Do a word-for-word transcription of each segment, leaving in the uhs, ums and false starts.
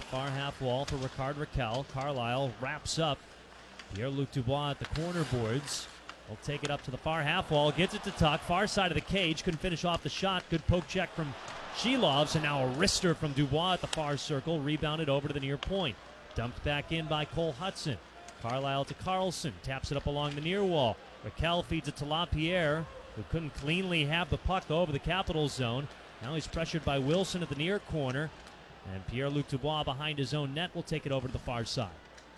far half wall for Ricard Raquel. Carlisle wraps up. Pierre-Luc Dubois at the corner boards. He'll take it up to the far half wall, gets it to Tuck, far side of the cage, couldn't finish off the shot. Good poke check from Shelovs, and now a wrister from Dubois at the far circle, rebounded over to the near point. Dumped back in by Cole Hudson. Carlisle to Carlson, taps it up along the near wall. Raquel feeds it to LaPierre, who couldn't cleanly have the puck over the Capitals zone. Now he's pressured by Wilson at the near corner, and Pierre-Luc Dubois behind his own net will take it over to the far side.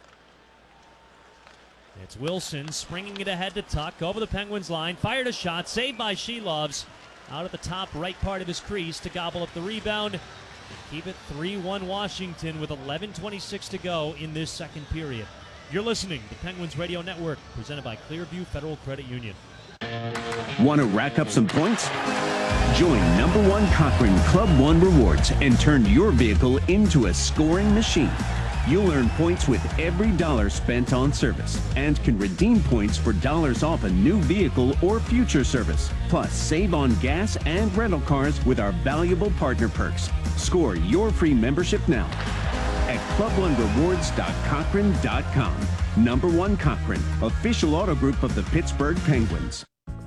It's Wilson springing it ahead to Tuck, over the Penguins line, fired a shot, saved by Shelovs, out at the top right part of his crease to gobble up the rebound. And keep it three one Washington with eleven twenty-six to go in this second period. You're listening to Penguins Radio Network, presented by Clearview Federal Credit Union. Want to rack up some points? Join number one Cochrane Club One Rewards and turn your vehicle into a scoring machine. You'll earn points with every dollar spent on service and can redeem points for dollars off a new vehicle or future service. Plus, save on gas and rental cars with our valuable partner perks. Score your free membership now at club one rewards dot cochrane dot com. Number one Cochrane, official auto group of the Pittsburgh Penguins.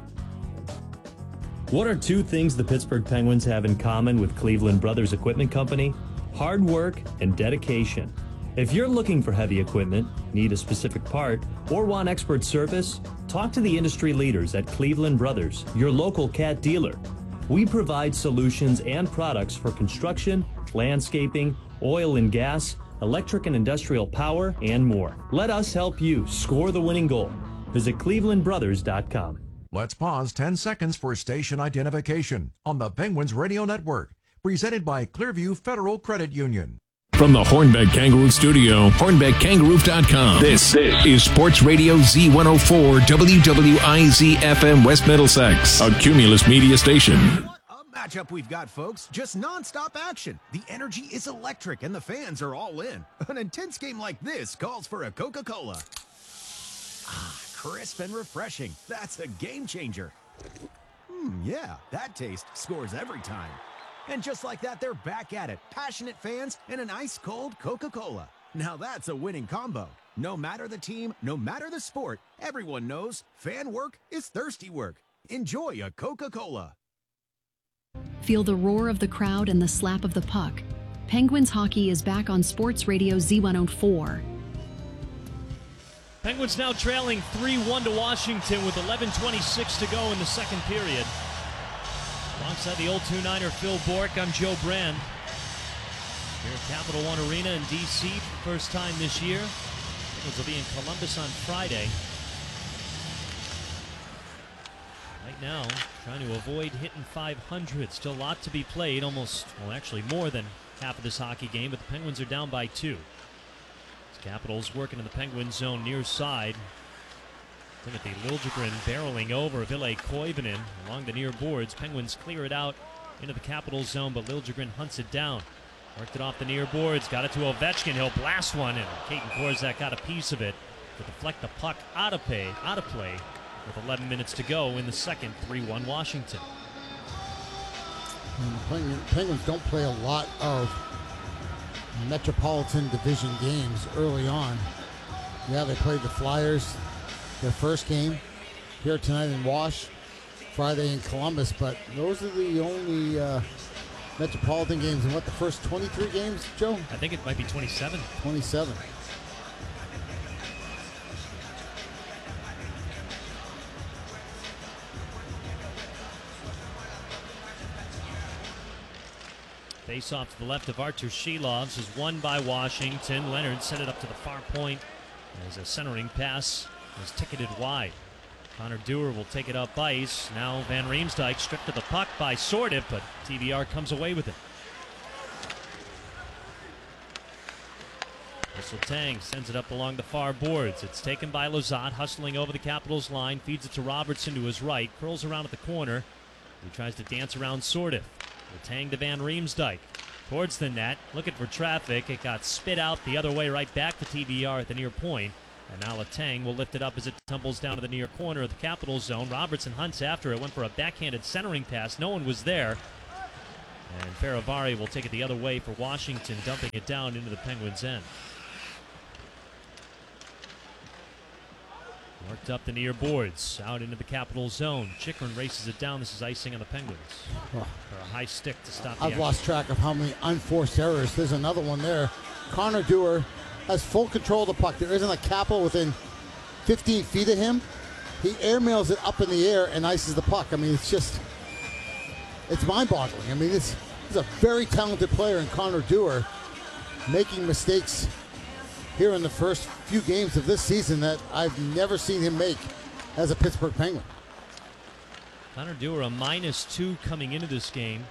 What are two things the Pittsburgh Penguins have in common with Cleveland Brothers Equipment Company? Hard work and dedication. If you're looking for heavy equipment, need a specific part, or want expert service, talk to the industry leaders at Cleveland Brothers, your local Cat dealer. We provide solutions and products for construction, landscaping, oil and gas, electric and industrial power, and more. Let us help you score the winning goal. Visit cleveland brothers dot com. Let's pause ten seconds for station identification on the Penguins Radio Network, presented by Clearview Federal Credit Union. From the Hornbeck Kangaroo Studio, hornbeck kangaroo dot com. This, this is Sports Radio Z one oh four, W W I Z F M West Middlesex, a Cumulus media station. What a matchup we've got, folks. Just nonstop action. The energy is electric, and the fans are all in. An intense game like this calls for a Coca-Cola. Ah, crisp and refreshing. That's a game changer. Hmm, yeah, that taste scores every time. And just like that, they're back at it. Passionate fans and an ice-cold Coca-Cola. Now that's a winning combo. No matter the team, no matter the sport, everyone knows fan work is thirsty work. Enjoy a Coca-Cola. Feel the roar of the crowd and the slap of the puck. Penguins hockey is back on Sports Radio Z one oh four. Penguins now trailing three one to Washington with eleven twenty-six to go in the second period. Alongside the old two niner Phil Bourque, I'm Joe Brand. Here at Capital One Arena in D C for the first time this year. Penguins will be in Columbus on Friday. Right now, trying to avoid hitting five hundred. Still a lot to be played. Almost, well, actually more than half of this hockey game, but the Penguins are down by two. As Capitals working in the Penguins zone near side. Timothy Liljegren barreling over Ville Koivunen along the near boards. Penguins clear it out into the Capitals zone, but Liljegren hunts it down. Worked it off the near boards, got it to Ovechkin. He'll blast one, and Katon Korczak got a piece of it to deflect the puck out of play, out of play with eleven minutes to go in the second. three one Washington. Penguins, Penguins don't play a lot of Metropolitan Division games early on. Yeah, they played the Flyers their first game here tonight in Wash, Friday in Columbus, but those are the only uh, Metropolitan games in what, the first twenty-three games, Joe? I think it might be twenty-seven. twenty-seven. Face off to the left of Artur Shelovs is won by Washington. Leonard sent it up to the far point as a centering pass is ticketed wide. Connor Dewar will take it up ice. Now Van Riemsdyk stripped of the puck by Sordiff, but T V R comes away with it. Tang sends it up along the far boards. It's taken by Lizotte, hustling over the Capitals line, feeds it to Robertson to his right, curls around at the corner. He tries to dance around Sordiff. Tang to Van Riemsdyk. Towards the net, looking for traffic. It got spit out the other way, right back to T V R at the near point. And now Letang will lift it up as it tumbles down to the near corner of the Capitals zone. Robertson hunts after it, went for a backhanded centering pass. No one was there. And Faravari will take it the other way for Washington, dumping it down into the Penguins' end. Worked up the near boards, out into the Capital zone. Chikrin races it down. This is icing on the Penguins. Oh. For a high stick to stop the I've action. lost track of how many unforced errors. There's another one there. Connor Dewar has full control of the puck. There isn't a Capital within fifteen feet of him. He airmails it up in the air and ices the puck. I mean, it's just, it's mind-boggling. I mean, this is a very talented player in Connor Dewar, making mistakes here in the first few games of this season that I've never seen him make as a Pittsburgh Penguin. Connor Dewar a minus two coming into this game.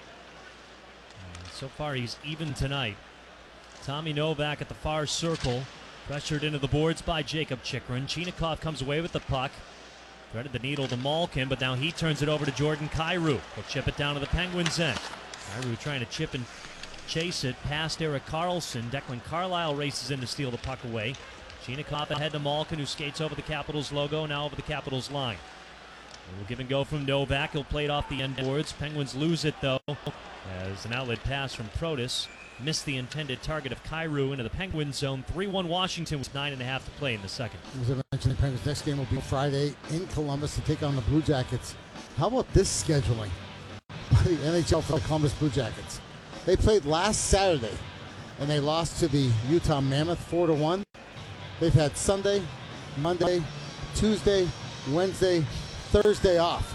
And so far he's even tonight. Tommy Novak at the far circle, pressured into the boards by Jacob Chikrin. Chinakhov comes away with the puck. Threaded the needle to Malkin, but now he turns it over to Jordan Kyrou. He'll chip it down to the Penguins' end. Kyrou trying to chip and chase it past Erik Karlsson. Declan Carlisle races in to steal the puck away. Chinakhov ahead to Malkin, who skates over the Capitals logo, now over the Capitals line. A little give and go from Novak. He'll play it off the end boards. Penguins lose it, though, as an outlet pass from Protas missed the intended target of Kyrou into the Penguins zone. three one Washington with nine and a half to play in the second. As I mentioned, the Penguins' next game will be Friday in Columbus to take on the Blue Jackets. How about this scheduling by the N H L for the Columbus Blue Jackets? They played last Saturday, and they lost to the Utah Mammoth four to one. They've had Sunday, Monday, Tuesday, Wednesday, Thursday off.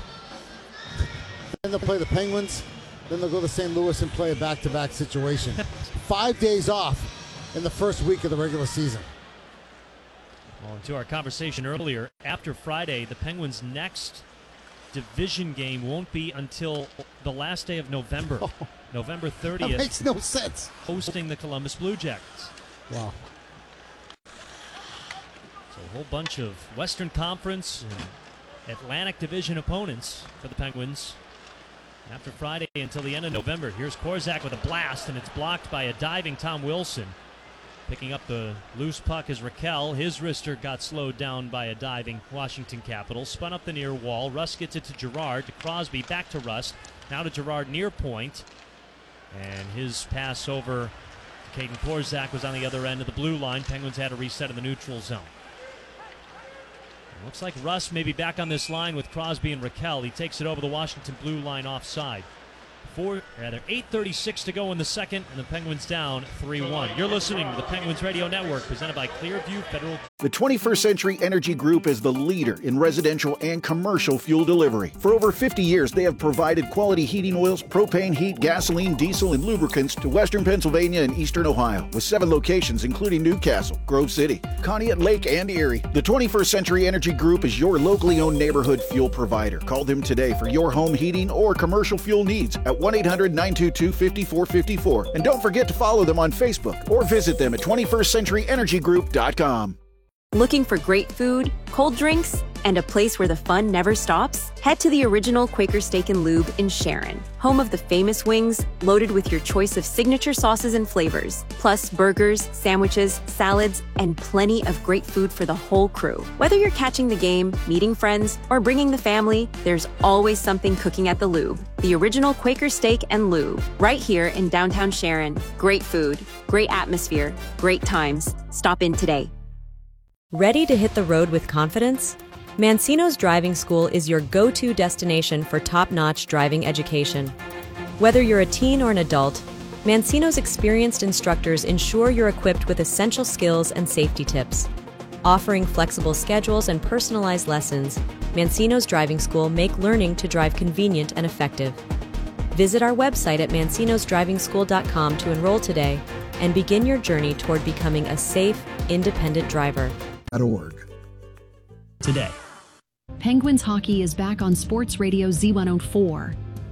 Then they'll play the Penguins. Then they'll go to Saint Louis and play a back-to-back situation. Five days off in the first week of the regular season. Well, to our conversation earlier, after Friday, the Penguins' next division game won't be until the last day of November. Oh, November thirtieth. That makes no sense. Hosting the Columbus Blue Jackets. Wow. So a whole bunch of Western Conference and Atlantic Division opponents for the Penguins. After Friday until the end of November. Here's Korczak with a blast, and it's blocked by a diving Tom Wilson. Picking up the loose puck is Raquel. His wrister got slowed down by a diving Washington Capitals. Spun up the near wall. Rust gets it to Girard, to Crosby, back to Rust. Now to Girard near point. And his pass over to Caden Korczak was on the other end of the blue line. Penguins had a reset in the neutral zone. Looks like Russ may be back on this line with Crosby and Raquel. He takes it over the Washington blue line offside. Four, rather, eight thirty-six to go in the second, and the Penguins down three one. You're listening to the Penguins Radio Network, presented by Clearview Federal. The twenty-first Century Energy Group is the leader in residential and commercial fuel delivery. For over fifty years, they have provided quality heating oils, propane, heat, gasoline, diesel, and lubricants to western Pennsylvania and eastern Ohio, with seven locations including Newcastle, Grove City, Conneaut Lake, and Erie. The twenty-first Century Energy Group is your locally owned neighborhood fuel provider. Call them today for your home heating or commercial fuel needs at one eight hundred nine two two five four five four. And don't forget to follow them on Facebook or visit them at twenty-first century energy group dot com. Looking for great food, cold drinks, and a place where the fun never stops? Head to the original Quaker Steak and Lube in Sharon, home of the famous wings, loaded with your choice of signature sauces and flavors, plus burgers, sandwiches, salads, and plenty of great food for the whole crew. Whether you're catching the game, meeting friends, or bringing the family, there's always something cooking at the Lube. The original Quaker Steak and Lube, right here in downtown Sharon. Great food, great atmosphere, great times. Stop in today. Ready to hit the road with confidence? Mancino's Driving School is your go-to destination for top-notch driving education. Whether you're a teen or an adult, Mancino's experienced instructors ensure you're equipped with essential skills and safety tips. Offering flexible schedules and personalized lessons, Mancino's Driving School make learning to drive convenient and effective. Visit our website at mancinos driving school dot com to enroll today and begin your journey toward becoming a safe, independent driver. Org. Today. Penguins hockey is back on Sports Radio Z one oh four.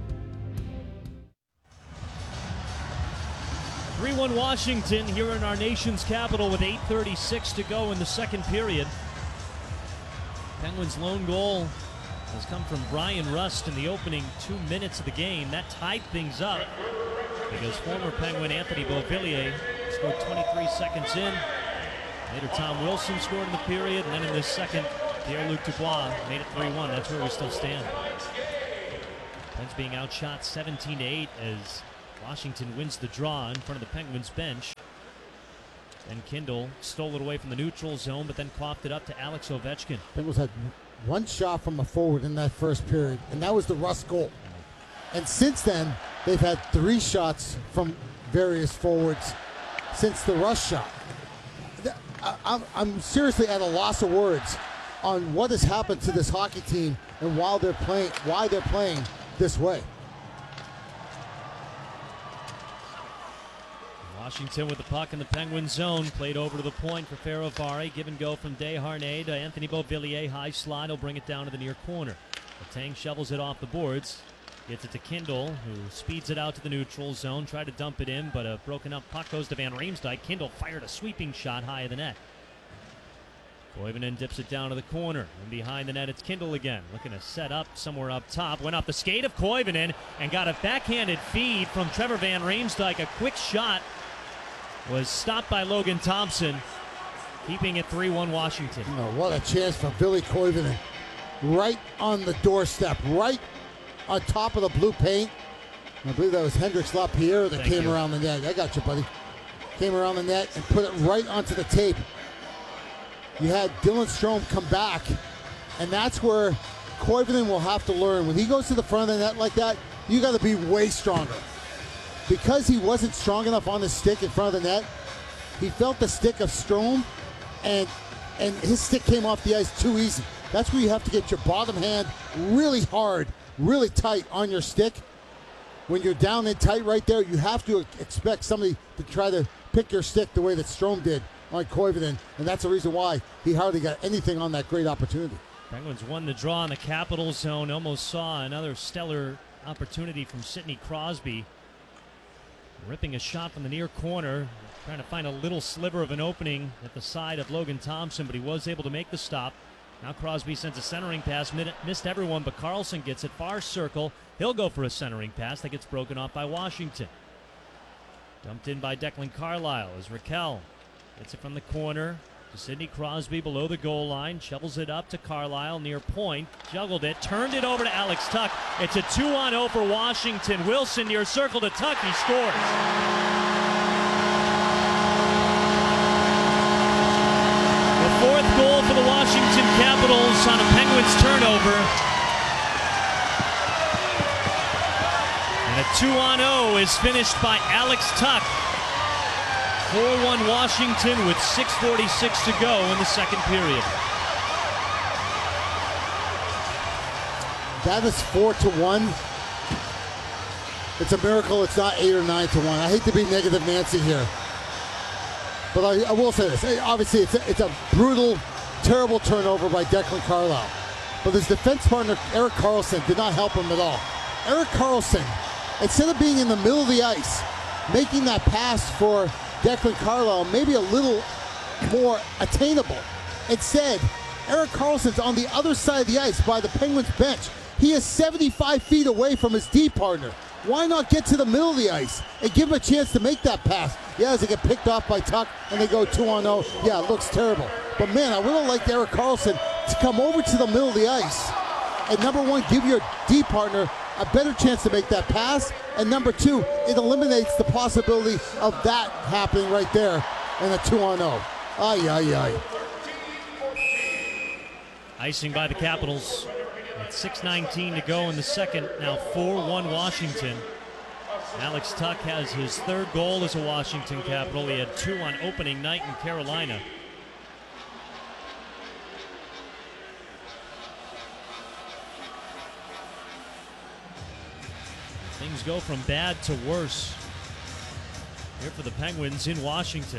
three one Washington here in our nation's capital with eight thirty-six to go in the second period. Penguins' lone goal has come from Brian Rust in the opening two minutes of the game. That tied things up because former Penguin Anthony Beauvillier scored twenty-three seconds in. Later, Tom Wilson scored in the period, and then in this second, Pierre-Luc Dubois made it three one. That's where we still stand. Pens being outshot seventeen to eight as Washington wins the draw in front of the Penguins bench. Then Kindle stole it away from the neutral zone, but then coughed it up to Alex Ovechkin. Penguins had one shot from a forward in that first period, and that was the Rust goal. And since then, they've had three shots from various forwards since the Rust shot. I'm seriously at a loss of words on what has happened to this hockey team and while they're playing, why they're playing this way. Washington with the puck in the Penguin zone, played over to the point for Ferrovari. Give and go from Desharnais to Anthony Beauvillier. High slide, he'll bring it down to the near corner. Letang shovels it off the boards, gets it to Kindle, who speeds it out to the neutral zone. Tried to dump it in, but a broken up puck goes to Van Riemsdyk. Kindle fired a sweeping shot high of the net. Koivunen dips it down to the corner, and behind the net it's Kindle again, looking to set up somewhere up top. Went off the skate of Koivunen and got a backhanded feed from Trevor Van Riemsdyk. A quick shot was stopped by Logan Thompson, keeping it three one Washington. Oh, what a chance for Billy Koivunen. Right on the doorstep, right on top of the blue paint. I believe that was Hendrix Lapierre that Thank came you. around the net. I got you, buddy. Came around the net and put it right onto the tape. You had Dylan Strome come back, and that's where Koivunen will have to learn. When he goes to the front of the net like that, you got to be way stronger. Because he wasn't strong enough on the stick in front of the net, he felt the stick of Strome, and and his stick came off the ice too easy. That's where you have to get your bottom hand really hard, really tight on your stick. When you're down and tight right there, you have to expect somebody to try to pick your stick the way that Strome did on Koivunen, and that's the reason why he hardly got anything on that great opportunity. Penguins won the draw in the Capital Zone. Almost saw another stellar opportunity from Sidney Crosby, ripping a shot from the near corner, trying to find a little sliver of an opening at the side of Logan Thompson, but he was able to make the stop. Now Crosby sends a centering pass, missed everyone, but Carlson gets it far circle. He'll go for a centering pass that gets broken off by Washington. Dumped in by Declan Carlisle as Raquel gets it from the corner to Sidney Crosby below the goal line, shovels it up to Carlisle near point, juggled it, turned it over to Alex Tuch. It's a two on oh for Washington. Wilson near circle to Tuch, he scores. The fourth goal for the Washington Capitals on a Penguins turnover. And a two on oh is finished by Alex Tuch. four one Washington with six forty-six to go in the second period. That is four to one. It's a miracle it's not eight or nine to one. I hate to be negative Nancy here, but I, I will say this. Obviously, it's a, it's a brutal, terrible turnover by Declan Carlisle. But his defense partner, Erik Karlsson, did not help him at all. Erik Karlsson, instead of being in the middle of the ice, making that pass for Declan Carlisle maybe a little more attainable. Instead, Erik Karlsson's on the other side of the ice by the Penguins bench. He is seventy-five feet away from his D partner. Why not get to the middle of the ice and give him a chance to make that pass? Yeah, as they get picked off by Tuch and they go two on oh. Yeah, it looks terrible. But man, I would have liked Erik Karlsson to come over to the middle of the ice and number one, give your D partner a better chance to make that pass, and number two, it eliminates the possibility of that happening right there in a two on oh. Ay, ay, ay. Icing by the Capitals. With six nineteen to go in the second. Now four one Washington. Alex Tuch has his third goal as a Washington Capital. He had two on opening night in Carolina. Things go from bad to worse here for the Penguins in Washington.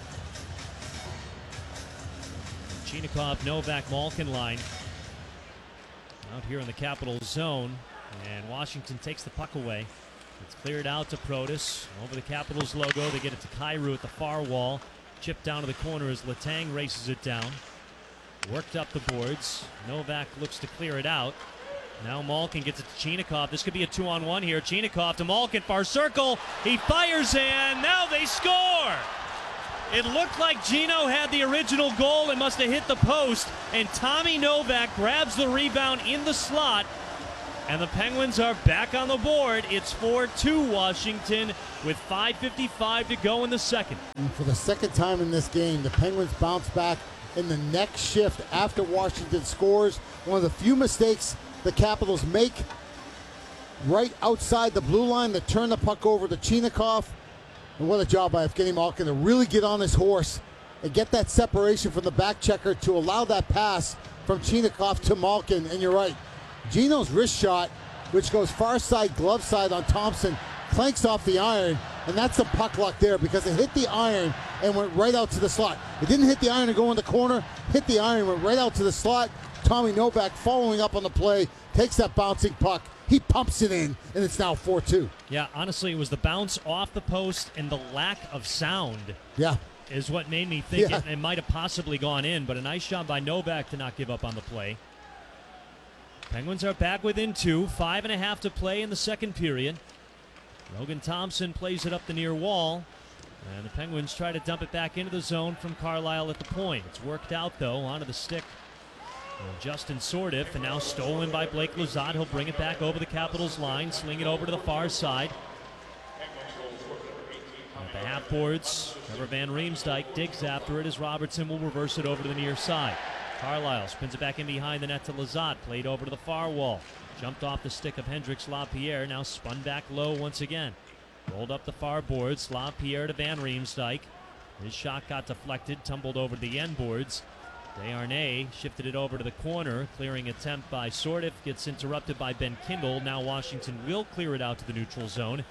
Chinakhov, Novak, Malkin line out here in the Capital zone, and Washington takes the puck away. It's cleared out to Protas. Over the Capitals logo, they get it to Kyrou at the far wall. Chipped down to the corner as Letang races it down. Worked up the boards. Novak looks to clear it out. Now Malkin gets it to Chinakhov. This could be a two-on-one here. Chinakhov to Malkin, far circle. He fires, and now they score! It looked like Gino had the original goal and must have hit the post, and Tommy Novak grabs the rebound in the slot And the Penguins are back on the board. It's four two Washington with five fifty-five to go in the second. And for the second time in this game, the Penguins bounce back in the next shift after Washington scores. One of the few mistakes the Capitals make right outside the blue line to turn the puck over to Chinakhov. And what a job by Evgeny Malkin to really get on his horse and get that separation from the back checker to allow that pass from Chinakhov to Malkin. And you're right, Gino's wrist shot, which goes far side, glove side on Thompson, clanks off the iron, and that's the puck luck there because it hit the iron and went right out to the slot. It didn't hit the iron and go in the corner, hit the iron, went right out to the slot. Tommy Novak following up on the play, takes that bouncing puck, he pumps it in, and it's now four two. Yeah, honestly, it was the bounce off the post and the lack of sound. Yeah. Is what made me think Yeah. it, it might have possibly gone in, but a nice shot by Novak to not give up on the play. Penguins are back within two, five and a half to play in the second period. Logan Thompson plays it up the near wall, and the Penguins try to dump it back into the zone from Carlisle at the point. It's worked out, though, onto the stick of Justin Sordiff, and now stolen by Blake Lizotte. He'll bring it back over the Capitals line, sling it over to the far side. At the half boards, Trevor Van Riemsdyk digs after it as Robertson will reverse it over to the near side. Carlisle spins it back in behind the net to Lizotte, played over to the far wall. Jumped off the stick of Hendrix Lapierre, now spun back low once again. Rolled up the far boards, Lapierre to Van Riemsdyk. His shot got deflected, tumbled over to the end boards. Desharnais shifted it over to the corner. Clearing attempt by Sordiff gets interrupted by Ben Kindle. Now Washington will clear it out to the neutral zone.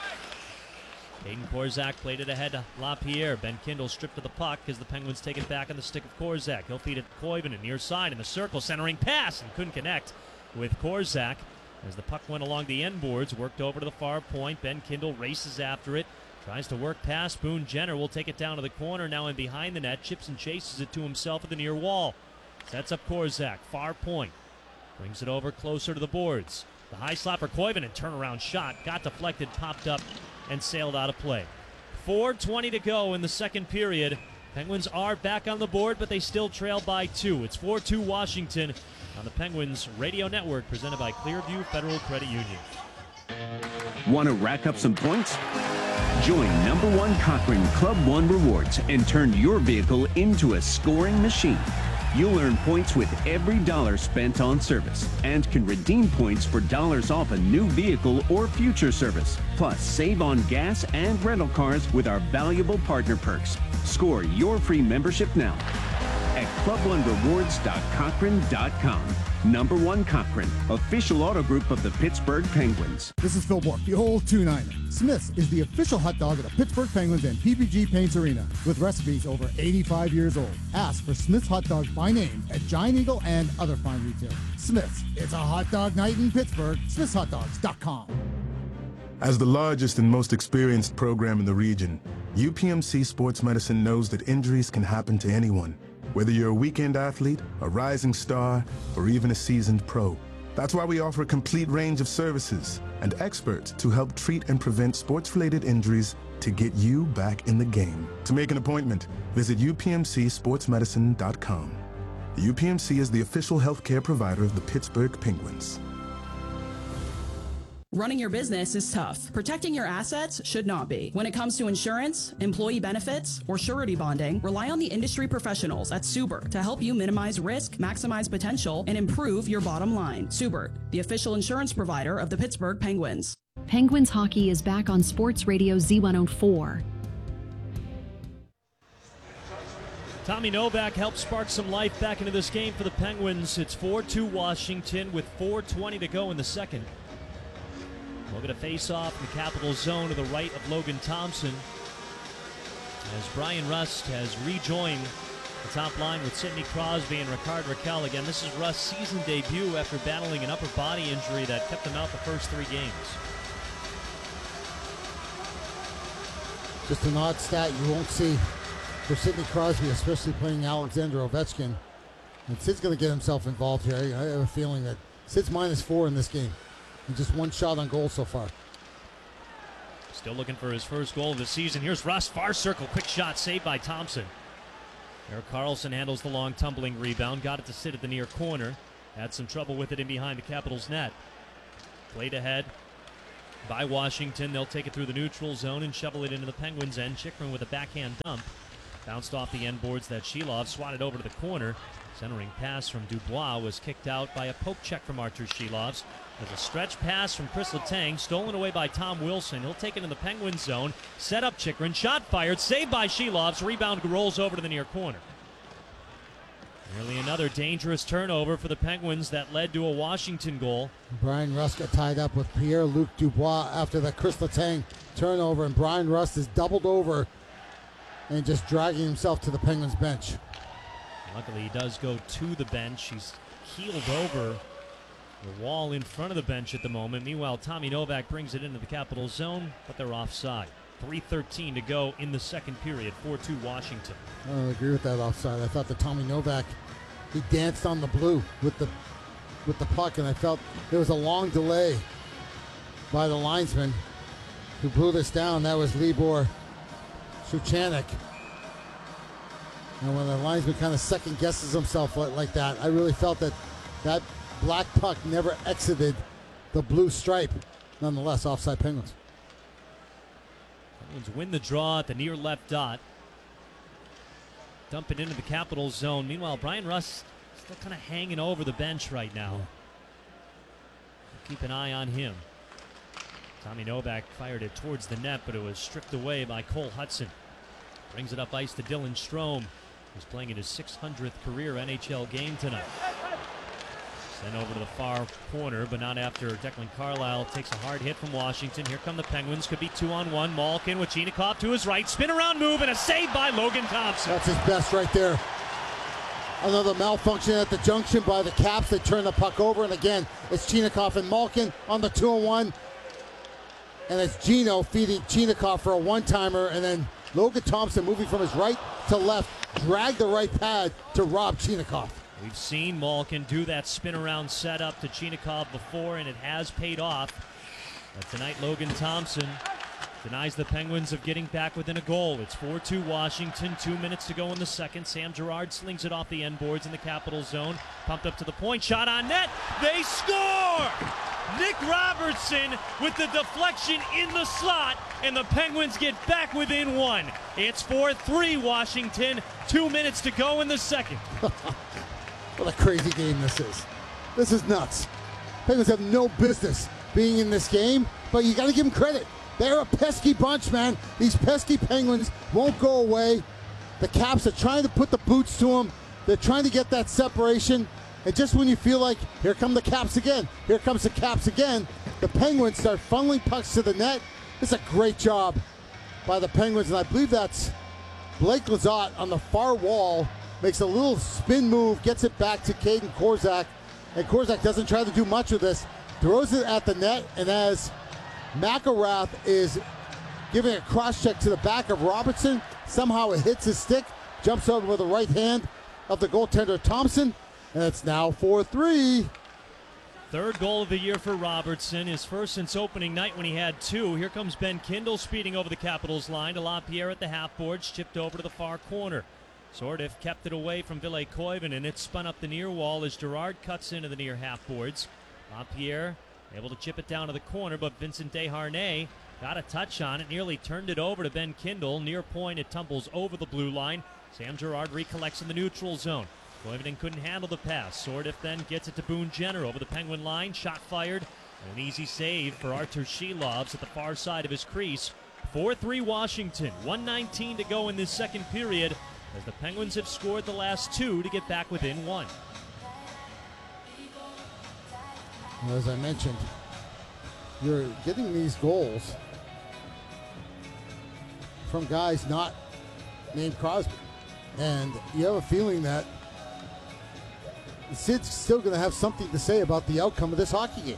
Aiden Korzak played it ahead to Lapierre. Ben Kindle stripped of the puck as the Penguins take it back on the stick of Korzak. He'll feed it to Koivunen near side in the circle, centering pass, and couldn't connect with Korzak. As the puck went along the end boards, worked over to the far point. Ben Kindle races after it. Tries to work past Boone Jenner. Will take it down to the corner now and behind the net. Chips and chases it to himself at the near wall. Sets up Korzak. Far point. Brings it over closer to the boards. The high slap for Koivunen. Turnaround shot. Got deflected, popped up, and sailed out of play. four twenty to go in the second period. Penguins are back on the board, but they still trail by two. It's four two Washington on the Penguins Radio Network, presented by Clearview Federal Credit Union. Want to rack up some points? Join number one Cochrane Club One Rewards and turn your vehicle into a scoring machine. You'll earn points with every dollar spent on service and can redeem points for dollars off a new vehicle or future service. Plus, save on gas and rental cars with our valuable partner perks. Score your free membership now at club one rewards dot cochrane dot com. Number one Cochrane, official auto group of the Pittsburgh Penguins. This is Phil Bork, the old two niner. Smith's is the official hot dog of the Pittsburgh Penguins and P P G Paints Arena, with recipes over eighty-five years old. Ask for Smith's hot dogs by name at Giant Eagle and other fine retailers. Smith's, it's a hot dog night in Pittsburgh. smiths hot dogs dot com. As the largest and most experienced program in the region, U P M C Sports Medicine knows that injuries can happen to anyone. Whether you're a weekend athlete, a rising star, or even a seasoned pro. That's why we offer a complete range of services and experts to help treat and prevent sports-related injuries to get you back in the game. To make an appointment, visit U P M C sports medicine dot com. The U P M C is the official healthcare provider of the Pittsburgh Penguins. Running your business is tough. Protecting your assets should not be. When it comes to insurance, employee benefits, or surety bonding, rely on the industry professionals at Subert to help you minimize risk, maximize potential, and improve your bottom line. Subert, the official insurance provider of the Pittsburgh Penguins. Penguins hockey is back on Sports Radio Z one oh four. Tommy Novak helped spark some life back into this game for the Penguins. It's four two Washington with four twenty to go in the second. We'll get a face-off in the Capital zone to the right of Logan Thompson as Brian Rust has rejoined the top line with Sidney Crosby and Ricard Raquel. Again, this is Rust's season debut after battling an upper body injury that kept him out the first three games. Just an odd stat you won't see for Sidney Crosby, especially playing Alexander Ovechkin. And Sid's going to get himself involved here. I have a feeling that Sid's minus four in this game. And just one shot on goal so far. Still looking for his first goal of the season. Here's Rust, far circle, quick shot, saved by Thompson. Erik Karlsson handles the long tumbling rebound, got it to sit at the near corner. Had some trouble with it in behind the Capitals net. Played ahead by Washington. They'll take it through the neutral zone and shovel it into the Penguins' end. Chychrun with a backhand dump. Bounced off the end boards that Shilov swatted over to the corner. Centering pass from Dubois was kicked out by a poke check from Artur Shilovs. There's a stretch pass from Chris Letang, stolen away by Tom Wilson. He'll take it in the Penguins zone. Set up Chychrun, shot fired, saved by Shilovs. Rebound rolls over to the near corner. Nearly another dangerous turnover for the Penguins that led to a Washington goal. Brian Rust got tied up with Pierre-Luc Dubois after the Chris Letang turnover, and Brian Rust is doubled over and just dragging himself to the Penguins bench. Luckily, he does go to the bench. He's keeled over the wall in front of the bench at the moment. Meanwhile, Tommy Novak brings it into the Capital zone, but they're offside. three thirteen to go in the second period. four two Washington. I don't agree with that offside. I thought that Tommy Novak, he danced on the blue with the with the puck, and I felt there was a long delay by the linesman who blew this down. That was Libor Suchanek. And when the linesman kind of second guesses himself like, like that, I really felt that that black puck never exited the blue stripe. Nonetheless, offside Penguins. Penguins win the draw at the near left dot. Dump it into the Capital zone. Meanwhile, Brian Rust still kind of hanging over the bench right now. Yeah. Keep an eye on him. Tommy Novak fired it towards the net, but it was stripped away by Cole Hudson. Brings it up ice to Dylan Strome, who's playing in his six hundredth career N H L game tonight. Sent over to the far corner, but not after Declan Carlisle takes a hard hit from Washington. Here come the Penguins. Could be two on one. Malkin with Chinakhov to his right. Spin around move and a save by Logan Thompson. That's his best right there. Another malfunction at the junction by the Caps. They turn the puck over, and again, it's Chinakhov and Malkin on the two on one. And it's Gino feeding Chinakhov for a one-timer, and then Logan Thompson moving from his right to left, dragged the right pad to rob Chinakhov. We've seen Malkin do that spin around setup to Chinakhov before, and it has paid off. But tonight, Logan Thompson denies the Penguins of getting back within a goal. It's four two Washington, two minutes to go in the second. Sam Girard slings it off the end boards in the Capital zone. Pumped up to the point, shot on net. They score! Nick Robertson with the deflection in the slot, and the Penguins get back within one. It's four three Washington, two minutes to go in the second. What a crazy game this is. This is nuts. Penguins have no business being in this game, but you got to give them credit. They're a pesky bunch, man. These pesky Penguins won't go away. The Caps are trying to put the boots to them. They're trying to get that separation. And just when you feel like, here come the Caps again, here comes the Caps again, the Penguins start funneling pucks to the net. It's a great job by the Penguins, and I believe that's Blake Lizotte on the far wall. Makes a little spin move, gets it back to Caden Korzak, and Korzak doesn't try to do much with this. Throws it at the net, and as McElrath is giving a cross-check to the back of Robertson, somehow it hits his stick, jumps over with the right hand of the goaltender Thompson, and it's now four three. Third goal of the year for Robertson, his first since opening night when he had two. Here comes Ben Kindle speeding over the Capitals line to LaPierre at the half boards, chipped over to the far corner. Sordiff kept it away from Ville Koivunen, and it spun up the near wall as Girard cuts into the near half boards. LaPierre able to chip it down to the corner, but Vincent Desharnais got a touch on it, nearly turned it over to Ben Kindle. Near point, it tumbles over the blue line. Sam Girard recollects in the neutral zone. Koivunen couldn't handle the pass. Sordiff then gets it to Boone Jenner over the Penguin line. Shot fired. An easy save for Artur Shilovs at the far side of his crease. four three Washington. one nineteen to go in this second period, as the Penguins have scored the last two to get back within one. Well, as I mentioned, you're getting these goals from guys not named Crosby. And you have a feeling that Sid's still going to have something to say about the outcome of this hockey game.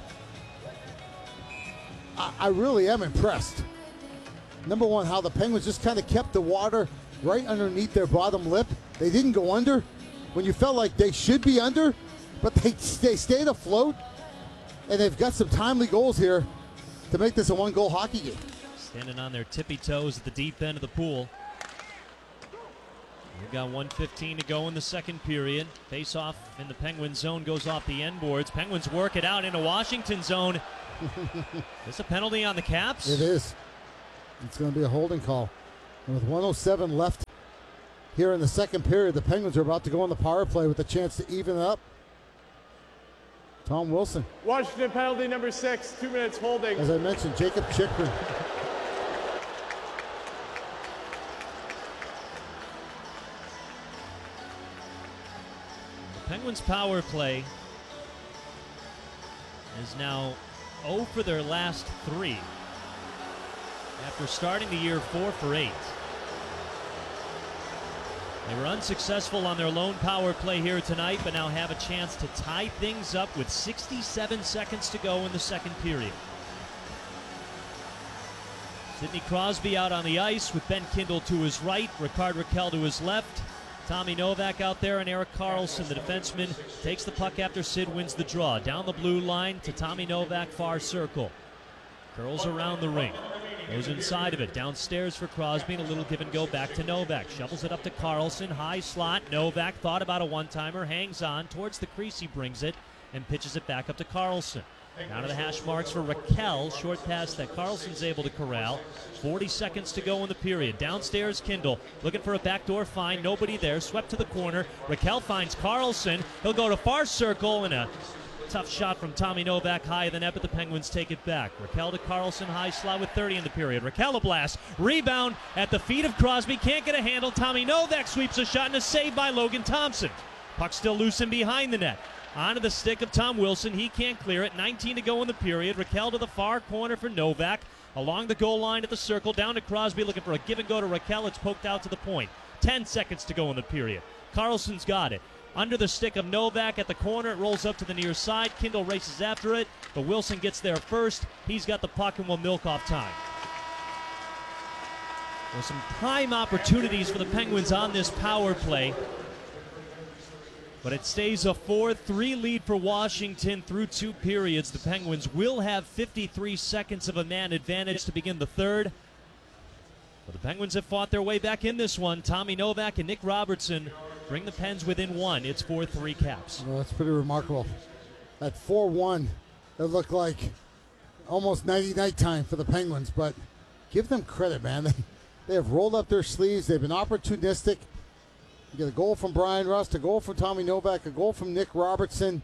I, I really am impressed. Number one, how the Penguins just kind of kept the water right underneath their bottom lip. They didn't go under when you felt like they should be under, but they, they stayed afloat, and they've got some timely goals here to make this a one-goal hockey game. Standing on their tippy toes at the deep end of the pool. We've got one fifteen to go in the second period. Face off in the Penguin zone goes off the end boards. Penguins work it out into Washington zone. Is a penalty on the Caps? It is. It's going to be a holding call. And with one oh seven left here in the second period, the Penguins are about to go on the power play with a chance to even it up. Tom Wilson. Washington penalty number six, two minutes holding. As I mentioned, Jacob Chychrun. The Penguins power play is now oh for their last three. After starting the year four for eight. They were unsuccessful on their lone power play here tonight, but now have a chance to tie things up with sixty-seven seconds to go in the second period. Sidney Crosby out on the ice with Ben Kindle to his right, Rickard Rakell to his left. Tommy Novak out there, and Erik Karlsson, the defenseman, takes the puck after Sid wins the draw. Down the blue line to Tommy Novak, far circle. Curls around the ring. Goes inside of it, downstairs for Crosby, and a little give and go back to Novak. Shovels it up to Karlsson, high slot. Novak thought about a one-timer, hangs on, towards the crease he brings it, and pitches it back up to Karlsson. Down to the hash marks for Rakell, short pass that Karlsson's able to corral. forty seconds to go in the period. Downstairs, Kindle, looking for a backdoor find, nobody there, swept to the corner. Rakell finds Karlsson, he'll go to far circle, and a tough shot from Tommy Novak high of the net, but the Penguins take it back. Rakell to Karlsson, high slot with thirty in the period. Rakell a blast, rebound at the feet of Crosby, can't get a handle. Tommy Novak sweeps a shot and a save by Logan Thompson. Puck still loose and behind the net. Onto the stick of Tom Wilson, he can't clear it. nineteen to go in the period. Rakell to the far corner for Novak. Along the goal line at the circle, down to Crosby, looking for a give and go to Rakell. It's poked out to the point. ten seconds to go in the period. Karlsson's got it. Under the stick of Novak at the corner, it rolls up to the near side. Kindle races after it, but Wilson gets there first. He's got the puck and will milk off time. There's some prime opportunities for the Penguins on this power play, but it stays a four three lead for Washington through two periods. The Penguins will have fifty-three seconds of a man advantage to begin the third. But the Penguins have fought their way back in this one. Tommy Novak and Nick Robertson bring the Pens within one. It's four three Caps. Well, that's pretty remarkable. At four one, it looked like almost nighty-night time for the Penguins, but give them credit, man. They, they have rolled up their sleeves. They've been opportunistic. You get a goal from Brian Rust, a goal from Tommy Novak, a goal from Nick Robertson,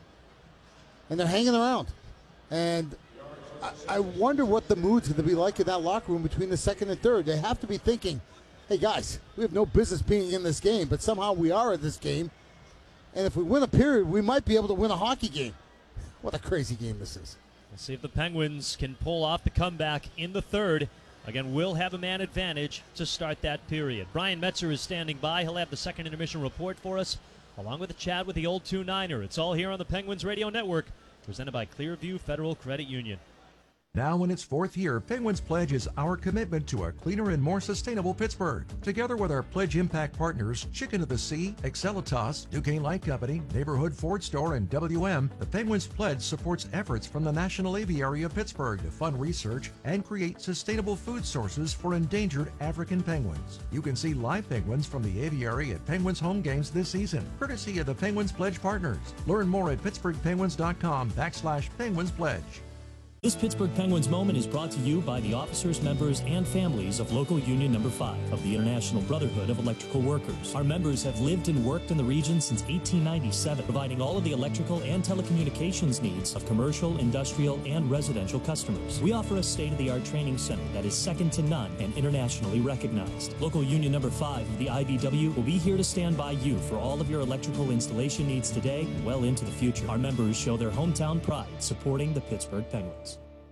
and they're hanging around. And I, I wonder what the mood's going to be like in that locker room between the second and third. They have to be thinking, hey, guys, we have no business being in this game, but somehow we are in this game. And if we win a period, we might be able to win a hockey game. What a crazy game this is. We'll see if the Penguins can pull off the comeback in the third. Again, we'll have a man advantage to start that period. Brian Metzer is standing by. He'll have the second intermission report for us, along with a chat with the old two niner. It's all here on the Penguins Radio Network, presented by Clearview Federal Credit Union. Now in its fourth year, Penguins Pledge is our commitment to a cleaner and more sustainable Pittsburgh. Together with our Pledge Impact partners, Chicken of the Sea, Excelitas, Duquesne Light Company, Neighborhood Ford Store, and W M, the Penguins Pledge supports efforts from the National Aviary of Pittsburgh to fund research and create sustainable food sources for endangered African penguins. You can see live penguins from the aviary at Penguins home games this season, courtesy of the Penguins Pledge partners. Learn more at pittsburghpenguins.com backslash Penguins Pledge. This Pittsburgh Penguins moment is brought to you by the officers, members, and families of Local Union Number five of the International Brotherhood of Electrical Workers. Our members have lived and worked in the region since eighteen ninety-seven, providing all of the electrical and telecommunications needs of commercial, industrial, and residential customers. We offer a state-of-the-art training center that is second to none and internationally recognized. Local Union Number five of the I B W will be here to stand by you for all of your electrical installation needs today and well into the future. Our members show their hometown pride supporting the Pittsburgh Penguins.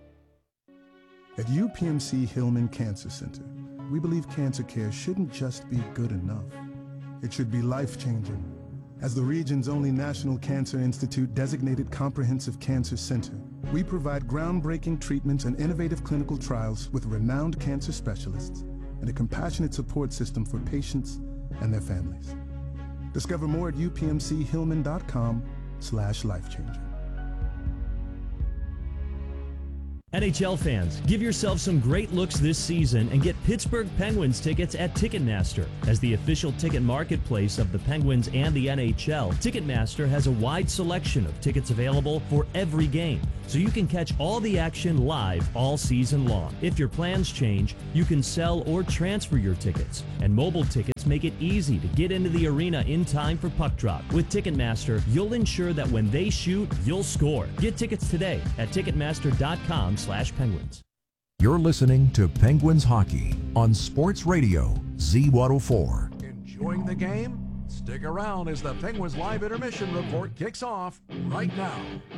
At U P M C Hillman Cancer Center, we believe cancer care shouldn't just be good enough. It should be life-changing. As the region's only National Cancer Institute designated comprehensive cancer center, we provide groundbreaking treatments and innovative clinical trials with renowned cancer specialists and a compassionate support system for patients and their families. Discover more at upmchillman.com slash life-changing. N H L fans, give yourself some great looks this season and get Pittsburgh Penguins tickets at Ticketmaster. As the official ticket marketplace of the Penguins and the N H L, Ticketmaster has a wide selection of tickets available for every game, so you can catch all the action live all season long. If your plans change, you can sell or transfer your tickets, and mobile tickets make it easy to get into the arena in time for puck drop. With Ticketmaster, you'll ensure that when they shoot, you'll score. Get tickets today at Ticketmaster dot com slash Penguins. You're listening to Penguins Hockey on Sports Radio Z one oh four. Enjoying the game? Stick around as the Penguins Live Intermission Report kicks off right now.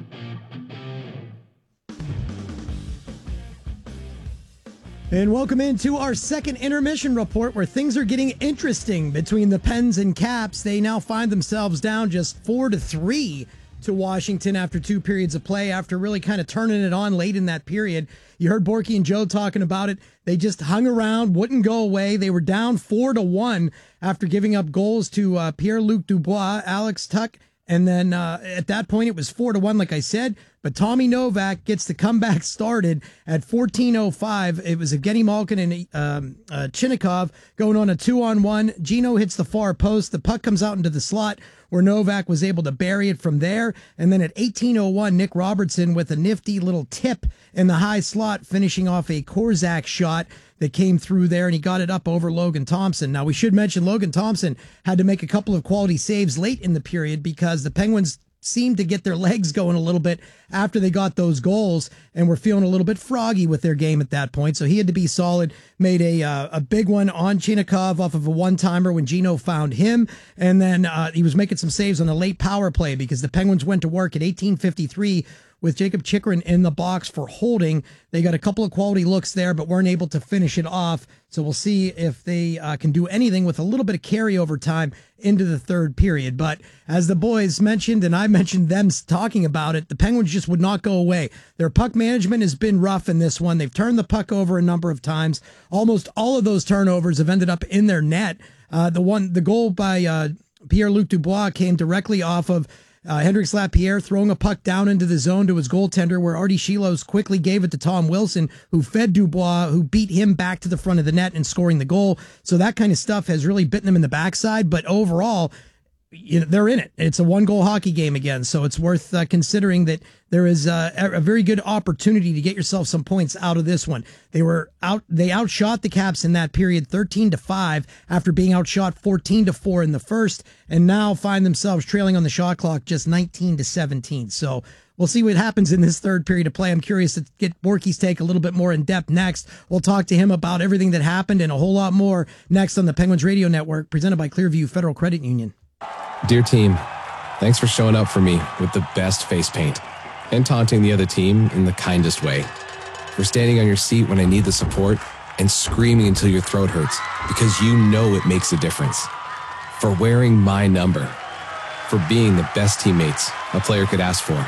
And welcome into our second intermission report, where things are getting interesting between the Pens and Caps. They now find themselves down just four to three to Washington after two periods of play, after really kind of turning it on late in that period. You heard Borky and Joe talking about it. They just hung around, wouldn't go away. They were down four to one after giving up goals to uh, Pierre-Luc Dubois, Alex Tuch, and then uh, at that point it was four to one, like I said. But Tommy Novak gets the comeback started at fourteen oh five. It was Evgeny Malkin and um, uh, Chinnikov going on a two-on-one. Gino hits the far post. The puck comes out into the slot, where Novak was able to bury it from there. And then at eighteen oh one, Nick Robertson with a nifty little tip in the high slot, finishing off a Korzak shot that came through there, and he got it up over Logan Thompson. Now, we should mention Logan Thompson had to make a couple of quality saves late in the period because the Penguins seemed to get their legs going a little bit after they got those goals and were feeling a little bit froggy with their game at that point. So he had to be solid, made a uh, a big one on Chinnikov off of a one-timer when Gino found him. And then uh, he was making some saves on the late power play because the Penguins went to work at eighteen fifty-three with Jacob Chychrun in the box for holding. They got a couple of quality looks there, but weren't able to finish it off. So we'll see if they uh, can do anything with a little bit of carryover time into the third period. But as the boys mentioned, and I mentioned them talking about it, the Penguins just would not go away. Their puck management has been rough in this one. They've turned the puck over a number of times. Almost all of those turnovers have ended up in their net. Uh, the one, the goal by uh, Pierre-Luc Dubois came directly off of Uh, Hendrix Lapierre throwing a puck down into the zone to his goaltender, where Artie Shilos quickly gave it to Tom Wilson, who fed Dubois, who beat him back to the front of the net and scoring the goal. So that kind of stuff has really bitten them in the backside. But overall, you know, they're in it. It's a one-goal hockey game again, so it's worth uh, considering that there is uh, a very good opportunity to get yourself some points out of this one. They were out. They outshot the Caps in that period, thirteen to five, after being outshot fourteen to four in the first, and now find themselves trailing on the shot clock, just nineteen to seventeen. So we'll see what happens in this third period of play. I'm curious to get Borky's take a little bit more in depth next. We'll talk to him about everything that happened and a whole lot more next on the Penguins Radio Network, presented by Clearview Federal Credit Union. Dear team, thanks for showing up for me with the best face paint and taunting the other team in the kindest way. For standing on your seat when I need the support and screaming until your throat hurts because you know it makes a difference. For wearing my number. For being the best teammates a player could ask for.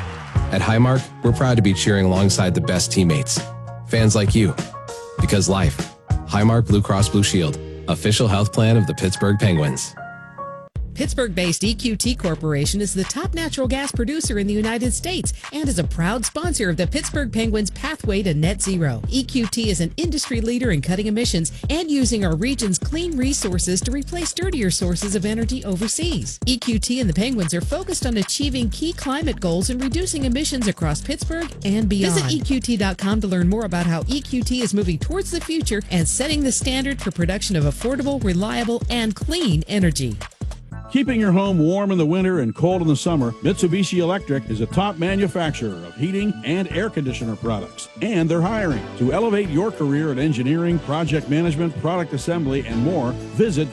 At Highmark, we're proud to be cheering alongside the best teammates. Fans like you. Because life. Highmark Blue Cross Blue Shield. Official health plan of the Pittsburgh Penguins. Pittsburgh-based E Q T Corporation is the top natural gas producer in the United States and is a proud sponsor of the Pittsburgh Penguins' pathway to net zero. E Q T is an industry leader in cutting emissions and using our region's clean resources to replace dirtier sources of energy overseas. E Q T and the Penguins are focused on achieving key climate goals and reducing emissions across Pittsburgh and beyond. Visit E Q T dot com to learn more about how E Q T is moving towards the future and setting the standard for production of affordable, reliable, and clean energy. Keeping your home warm in the winter and cold in the summer, Mitsubishi Electric is a top manufacturer of heating and air conditioner products. And they're hiring. To elevate your career in engineering, project management, product assembly, and more, visit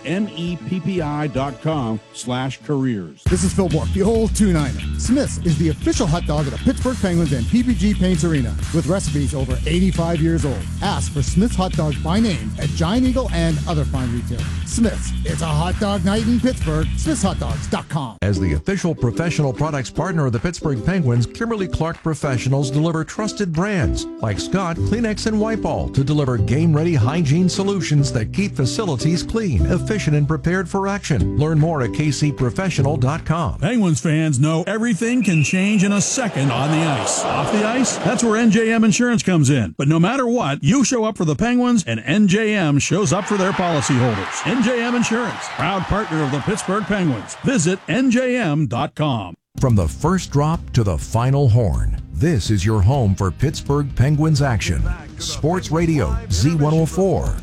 meppi.com slash careers. This is Phil Bork, the old two niner. Smith's is the official hot dog of the Pittsburgh Penguins and P P G Paints Arena, with recipes over eighty-five years old. Ask for Smith's hot dogs by name at Giant Eagle and other fine retailers. Smith's, it's a hot dog night in Pittsburgh. smiths hot dogs dot com. As the official professional products partner of the Pittsburgh Penguins, Kimberly-Clark Professionals deliver trusted brands like Scott, Kleenex, and Wipe-All to deliver game-ready hygiene solutions that keep facilities clean, efficient, and prepared for action. Learn more at k c professional dot com. Penguins fans know everything can change in a second on the ice. Off the ice, that's where N J M Insurance comes in. But no matter what, you show up for the Penguins, and N J M shows up for their policyholders. N J M Insurance, proud partner of the Pittsburgh Penguins. Visit N J M dot com. From the first drop to the final horn, this is your home for Pittsburgh Penguins action. Sports Radio Z one oh four.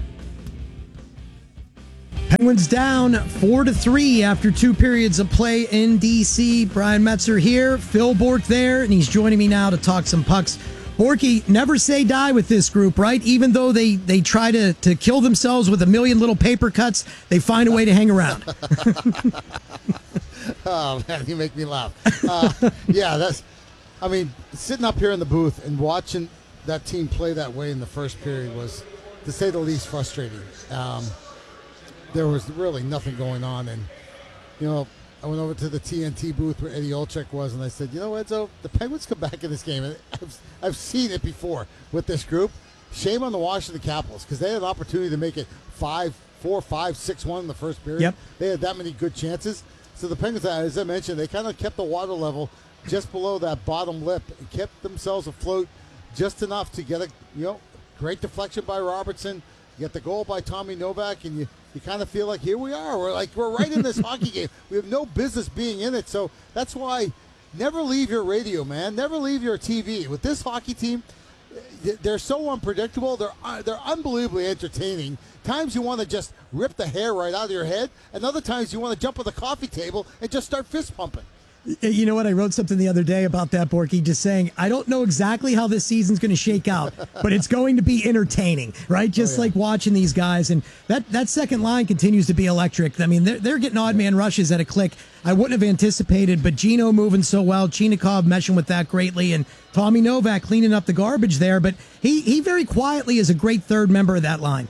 Penguins down four to three after two periods of play in D C. Brian Metzer here, Phil Bourque there, and he's joining me now to talk some pucks. Borky, never say die with this group, right? Even though they, they try to, to kill themselves with a million little paper cuts, they find a way to hang around. Oh, man, you make me laugh. Uh, yeah, that's, I mean, sitting up here in the booth and watching that team play that way in the first period was, to say the least, frustrating. Um, there was really nothing going on. And, you know, I went over to the T N T booth where Eddie Olczyk was, and I said, you know, Edzo, the Penguins come back in this game. And I've, I've seen it before with this group. Shame on the Washington Capitals, because they had an opportunity to make it five, four, five, six, one in the first period. Yep. They had that many good chances. So the Penguins, as I mentioned, they kind of kept the water level just below that bottom lip and kept themselves afloat just enough to get a, you know, great deflection by Robertson. You get the goal by Tommy Novak, and you, you kind of feel like here we are. We're like we're right in this hockey game. We have no business being in it. So that's why never leave your radio, man. Never leave your T V. With this hockey team, they're so unpredictable. They're uh, they're unbelievably entertaining. Times you want to just rip the hair right out of your head, and other times you want to jump on the coffee table and just start fist pumping. You know what? I wrote something the other day about that, Borky, just saying, I don't know exactly how this season's going to shake out, but it's going to be entertaining, right? Just oh, yeah. like watching these guys. And that, that second line continues to be electric. I mean, they're, they're getting odd man rushes at a click I wouldn't have anticipated, but Gino moving so well, Chinakhov meshing with that greatly, and Tommy Novak cleaning up the garbage there. But he, he very quietly is a great third member of that line.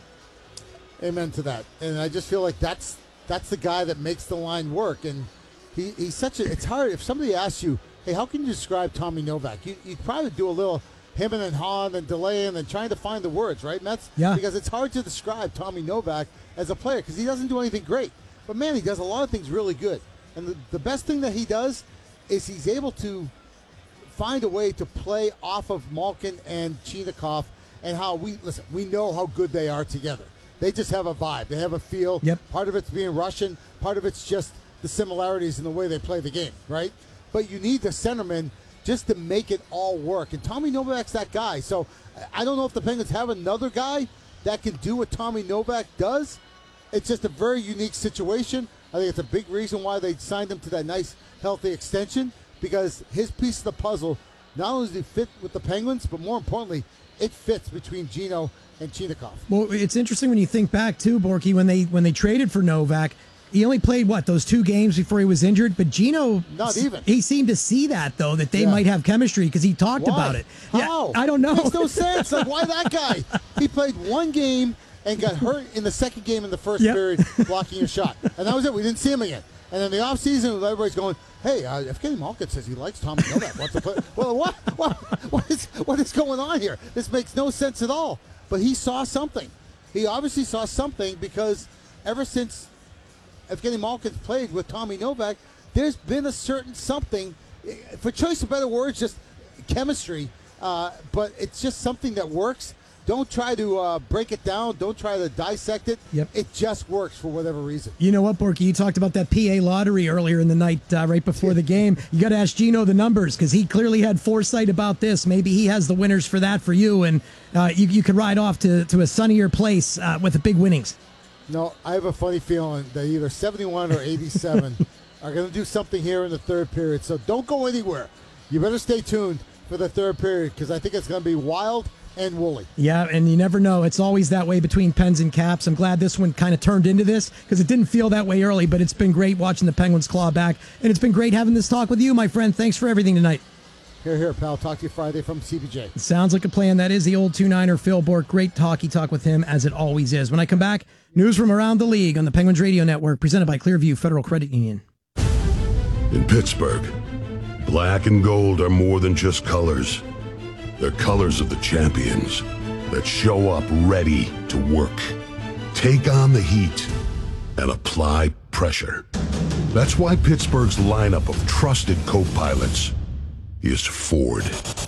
Amen to that. And I just feel like that's that's the guy that makes the line work. And He, he's such a. It's hard if somebody asks you, "Hey, how can you describe Tommy Novak?" You you probably do a little hemming and hawing and delaying and trying to find the words, right, Mets? Yeah. Because it's hard to describe Tommy Novak as a player because he doesn't do anything great, but man, he does a lot of things really good. And the, the best thing that he does is he's able to find a way to play off of Malkin and Chinakhov, and how we listen. We know how good they are together. They just have a vibe. They have a feel. Yep. Part of it's being Russian. Part of it's just the similarities in the way they play the game, right? But you need the centerman just to make it all work. And Tommy Novak's that guy. So I don't know if the Penguins have another guy that can do what Tommy Novak does. It's just a very unique situation. I think it's a big reason why they signed him to that nice, healthy extension, because his piece of the puzzle, not only does he fit with the Penguins, but more importantly, it fits between Gino and Chinakhov. Well, it's interesting when you think back, too, Borky, when they when they traded for Novak, he only played, what, those two games before he was injured? But Gino, not even. He seemed to see that, though, that they yeah. might have chemistry because he talked why? about it. How? Yeah, I don't know. It makes no sense. Like, why that guy? He played one game and got hurt in the second game in the first yep. period blocking a shot. And that was it. We didn't see him again. And in the offseason, everybody's going, hey, uh, if Kenny Malkin says he likes Tommy Novak, wants to play. Well, what, what, what, is, what is going on here? This makes no sense at all. But he saw something. He obviously saw something because ever since Evgeny Malkin's played with Tommy Novak, there's been a certain something, for choice of better words, just chemistry. Uh, but it's just something that works. Don't try to uh, break it down. Don't try to dissect it. Yep. It just works for whatever reason. You know what, Borky? You talked about that P A lottery earlier in the night, uh, right before the game. You got to ask Gino the numbers because he clearly had foresight about this. Maybe he has the winners for that for you, and uh, you, you could ride off to, to a sunnier place uh, with the big winnings. No, I have a funny feeling that either seventy-one or eighty-seven are going to do something here in the third period. So don't go anywhere. You better stay tuned for the third period because I think it's going to be wild and woolly. Yeah, and you never know. It's always that way between Pens and Caps. I'm glad this one kind of turned into this because it didn't feel that way early, but it's been great watching the Penguins claw back, and it's been great having this talk with you, my friend. Thanks for everything tonight. Here, here, pal. Talk to you Friday from C P J. Sounds like a plan. That is the old two niner Phil Bourque. Great hockey talk with him, as it always is. When I come back, news from around the league on the Penguins Radio Network, presented by Clearview Federal Credit Union. In Pittsburgh, black and gold are more than just colors. They're colors of the champions that show up ready to work, take on the heat, and apply pressure. That's why Pittsburgh's lineup of trusted co-pilots is Ford.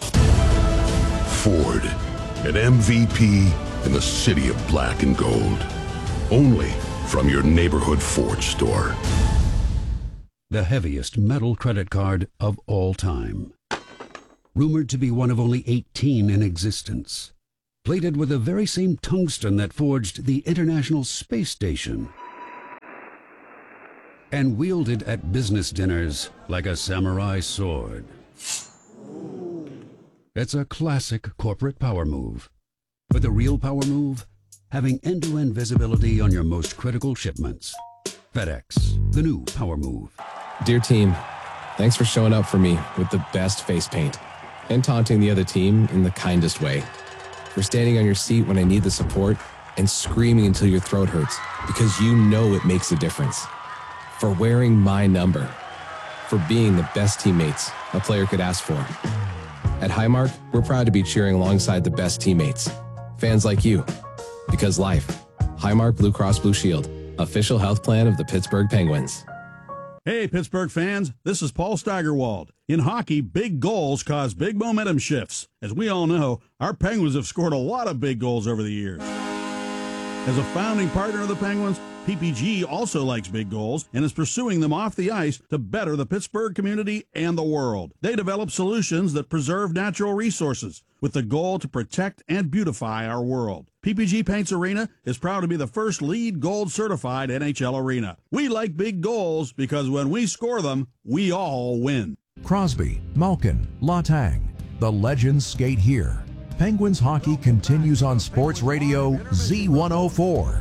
Ford, an M V P in the city of black and gold. Only from your neighborhood Ford store. The heaviest metal credit card of all time. Rumored to be one of only eighteen in existence. Plated with the very same tungsten that forged the International Space Station. And wielded at business dinners like a samurai sword. It's a classic corporate power move. But the real power move? Having end-to-end visibility on your most critical shipments. FedEx, the new power move. Dear team, thanks for showing up for me with the best face paint and taunting the other team in the kindest way. For standing on your seat when I need the support and screaming until your throat hurts because you know it makes a difference. For wearing my number. For being the best teammates a player could ask for. At Highmark, we're proud to be cheering alongside the best teammates. Fans like you. Because life. Highmark Blue Cross Blue Shield. Official health plan of the Pittsburgh Penguins. Hey, Pittsburgh fans, this is Paul Steigerwald. In hockey, big goals cause big momentum shifts. As we all know, our Penguins have scored a lot of big goals over the years. As a founding partner of the Penguins, P P G also likes big goals and is pursuing them off the ice to better the Pittsburgh community and the world. They develop solutions that preserve natural resources with the goal to protect and beautify our world. P P G Paints Arena is proud to be the first LEED Gold certified N H L arena. We like big goals because when we score them, we all win. Crosby, Malkin, Letang. The legends skate here. Penguins hockey continues on Sports Radio Z one oh four.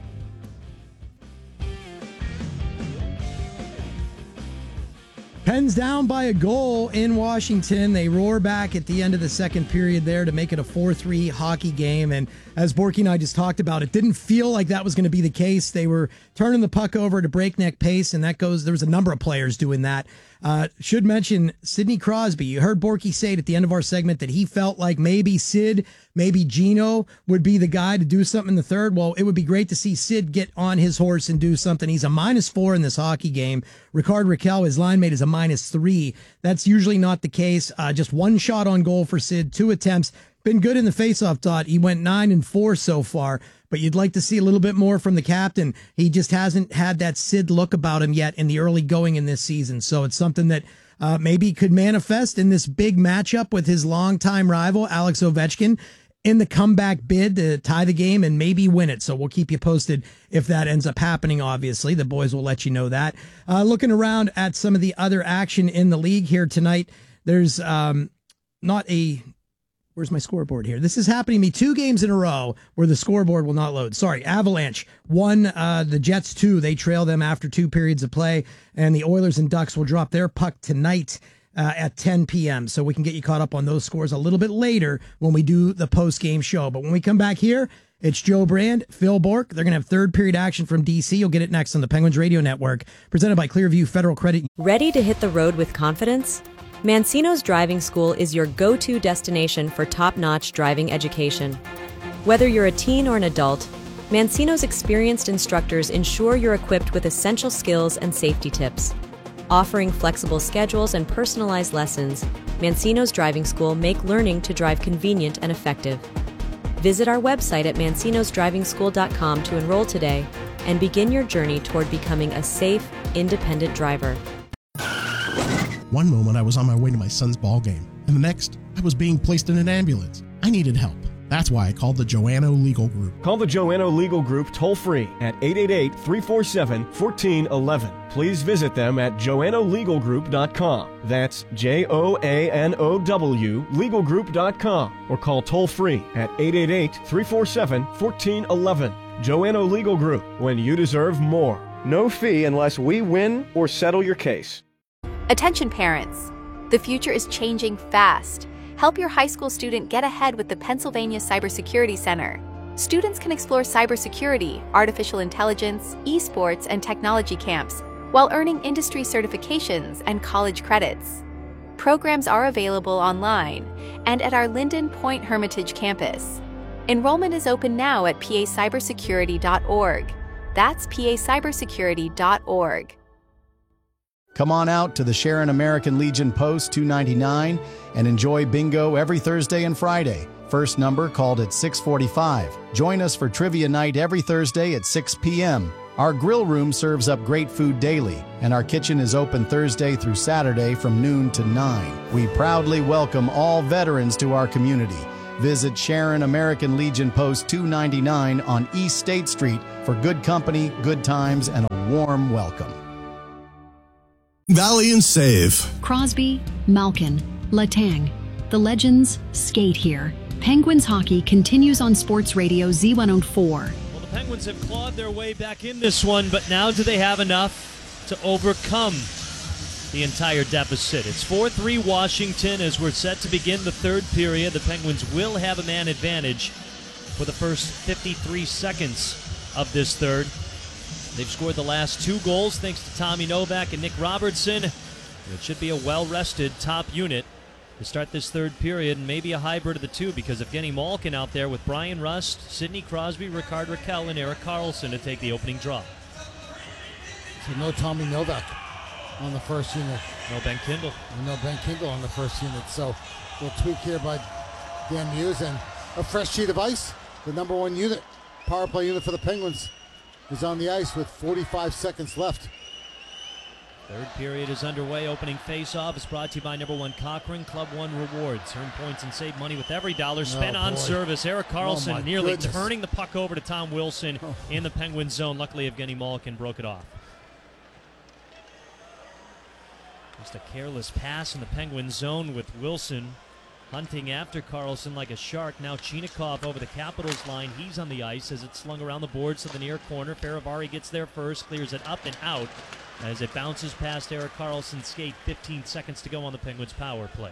Pens down by a goal in Washington. They roar back at the end of the second period there to make it a four three hockey game. And as Borky and I just talked about, it didn't feel like that was going to be the case. They were turning the puck over at a breakneck pace, and that goes, there was a number of players doing that. Uh, should mention Sidney Crosby. You heard Borky say it at the end of our segment that he felt like maybe Sid, maybe Gino would be the guy to do something in the third. Well, it would be great to see Sid get on his horse and do something. He's a minus four in this hockey game. Ricard Raquel, his line mate, is a minus three. That's usually not the case. Uh, just one shot on goal for Sid, two attempts. Been good in the faceoff dot. He went nine and four so far, but you'd like to see a little bit more from the captain. He just hasn't had that Sid look about him yet in the early going in this season. So it's something that uh, maybe could manifest in this big matchup with his longtime rival, Alex Ovechkin, in the comeback bid to tie the game and maybe win it. So we'll keep you posted if that ends up happening, obviously. The boys will let you know that. Uh, looking around at some of the other action in the league here tonight, there's um, not a... Where's my scoreboard here? This is happening to me two games in a row where the scoreboard will not load. Sorry, Avalanche won, uh, the Jets two. They trail them after two periods of play, and the Oilers and Ducks will drop their puck tonight uh, at ten p.m. So we can get you caught up on those scores a little bit later when we do the post-game show. But when we come back here, it's Joe Brand, Phil Bourque. They're going to have third period action from D C. You'll get it next on the Penguins Radio Network, presented by Clearview Federal Credit. Ready to hit the road with confidence? Mancino's Driving School is your go-to destination for top-notch driving education. Whether you're a teen or an adult, Mancino's experienced instructors ensure you're equipped with essential skills and safety tips. Offering flexible schedules and personalized lessons, Mancino's Driving School make learning to drive convenient and effective. Visit our website at mancinos driving school dot com to enroll today and begin your journey toward becoming a safe, independent driver. One moment I was on my way to my son's ball game, and the next I was being placed in an ambulance. I needed help. That's why I called the Joanno Legal Group. Call the Joanno Legal Group toll-free at eight eight eight, three four seven, one four one one. Please visit them at joanno legal group dot com. That's J O A N O W legal group dot com. Or call toll-free at eight eight eight, three four seven, one four one one. Joanno Legal Group, when you deserve more. No fee unless we win or settle your case. Attention parents. The future is changing fast. Help your high school student get ahead with the Pennsylvania Cybersecurity Center. Students can explore cybersecurity, artificial intelligence, esports, and technology camps while earning industry certifications and college credits. Programs are available online and at our Linden Point Hermitage campus. Enrollment is open now at p a cybersecurity dot org. That's p a cybersecurity dot org. Come on out to the Sharon American Legion Post two ninety-nine and enjoy bingo every Thursday and Friday. First number called at six forty-five. Join us for trivia night every Thursday at six p.m. Our grill room serves up great food daily, and our kitchen is open Thursday through Saturday from noon to nine. We proudly welcome all veterans to our community. Visit Sharon American Legion Post two ninety-nine on East State Street for good company, good times, and a warm welcome. Valiant Save. Crosby, Malkin, Letang. The legends skate here. Penguins hockey continues on Sports Radio Z one oh four. Well, the Penguins have clawed their way back in this one, but now do they have enough to overcome the entire deficit? It's four three Washington as we're set to begin the third period. The Penguins will have a man advantage for the first fifty-three seconds of this third. They've scored the last two goals thanks to Tommy Novak and Nick Robertson. It should be a well-rested top unit to start this third period, and maybe a hybrid of the two because of Evgeny Malkin out there with Brian Rust, Sidney Crosby, Rickard Rakell, and Erik Karlsson to take the opening draw. So no Tommy Novak on the first unit. No Ben Kindle. And no Ben Kindle on the first unit. So a little tweak here by Dan Muse, and a fresh sheet of ice. The number one unit, power play unit for the Penguins, is on the ice with forty-five seconds left. Third period is underway. Opening face-off is brought to you by number one Cochrane Club One Rewards. Earn points and save money with every dollar spent Oh, on boy. service. Erik Karlsson Oh, my nearly goodness. turning the puck over to Tom Wilson in the Penguins zone. Luckily, Evgeny Malkin broke it off. Just a careless pass in the Penguins zone with Wilson hunting after Karlsson like a shark. Now Chinakhov over the Capitals line. He's on the ice as it's slung around the boards to the near corner. Faravari gets there first, clears it up and out as it bounces past Erik Karlsson's skate. fifteen seconds to go on the Penguins' power play.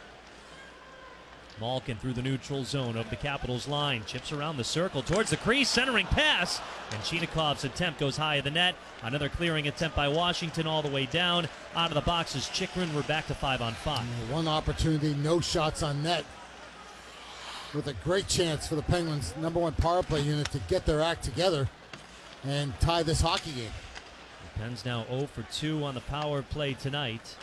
Malkin through the neutral zone of the Capitals line. Chips around the circle towards the crease. Centering pass. And Chinakhov's attempt goes high of the net. Another clearing attempt by Washington all the way down. Out of the box is Chychrun. We're back to five on five. One opportunity, no shots on net. With a great chance for the Penguins' number one power play unit to get their act together and tie this hockey game. The Pens now oh for two on the power play tonight.